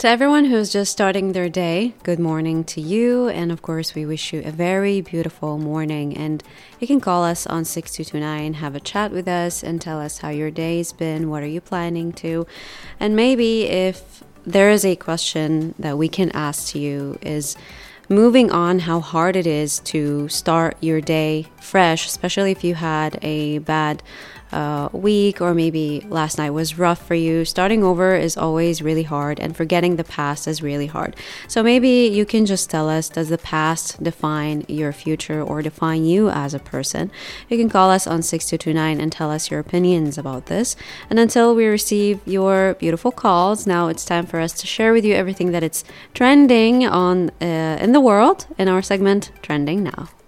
To everyone who's just starting their day, good morning to you. And of course, we wish you a very beautiful morning. And you can call us on 6229, have a chat with us, and tell us how your day's been. What are you planning to? And maybe if there is a question that we can ask to you is moving on, how hard it is to start your day fresh, especially if you had a bad week or maybe last night was rough for you. Starting over is always really hard, and forgetting the past is really hard. So maybe you can just tell us, does the past define your future or define you as a person? You can call us on 6229 and tell us your opinions about this. And until we receive your beautiful calls, now it's time for us to share with you everything that it's trending on in the world in our segment Trending Now.